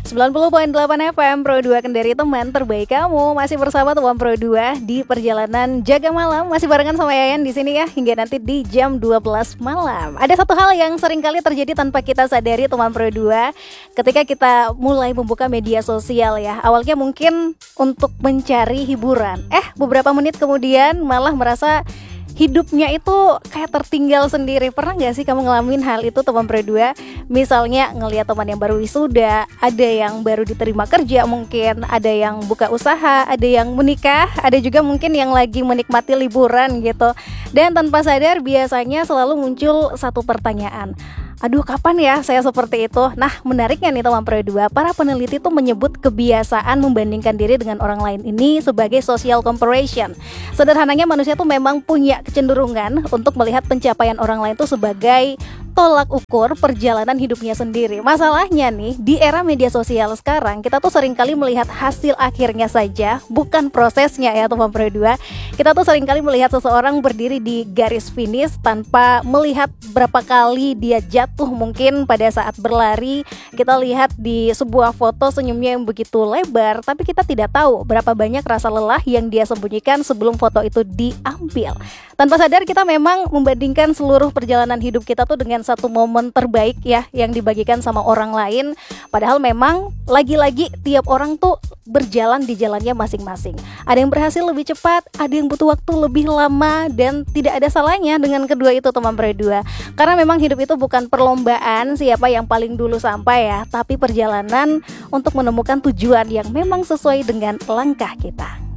90.8 FM Pro 2 Kendari, teman terbaik kamu. Masih bersama teman Pro 2 di perjalanan jaga malam. Masih barengan sama Yayan di sini ya, hingga nanti di jam 12 malam. Ada satu hal yang sering kali terjadi tanpa kita sadari teman Pro 2, ketika kita mulai membuka media sosial ya. Awalnya mungkin untuk mencari hiburan, beberapa menit kemudian malah merasa hidupnya itu kayak tertinggal sendiri. Pernah gak sih kamu ngalamin hal itu teman Pro 2? Misalnya ngelihat teman yang baru wisuda, ada yang baru diterima kerja, mungkin ada yang buka usaha, ada yang menikah, ada juga mungkin yang lagi menikmati liburan gitu. Dan tanpa sadar biasanya selalu muncul satu pertanyaan, aduh kapan ya saya seperti itu? Nah, menariknya nih teman Pro 2, para peneliti tuh menyebut kebiasaan membandingkan diri dengan orang lain ini sebagai social comparison. Sederhananya manusia tuh memang punya kecenderungan untuk melihat pencapaian orang lain tuh sebagai tolak ukur perjalanan hidupnya sendiri. Masalahnya nih, di era media sosial sekarang kita tuh seringkali melihat hasil akhirnya saja, bukan prosesnya ya teman Pro 2. Kita tuh seringkali melihat seseorang berdiri di garis finish tanpa melihat berapa kali dia jatuh mungkin pada saat berlari. Kita lihat di sebuah foto senyumnya yang begitu lebar, tapi kita tidak tahu berapa banyak rasa lelah yang dia sembunyikan sebelum foto itu diambil. Tanpa sadar kita memang membandingkan seluruh perjalanan hidup kita tuh dengan satu momen terbaik ya yang dibagikan sama orang lain. Padahal memang lagi-lagi tiap orang tuh berjalan di jalannya masing-masing. Ada yang berhasil lebih cepat, ada yang butuh waktu lebih lama, dan tidak ada salahnya dengan kedua itu teman Pro 2. Karena memang hidup itu bukan perlombaan siapa yang paling dulu sampai ya, tapi perjalanan untuk menemukan tujuan yang memang sesuai dengan langkah kita.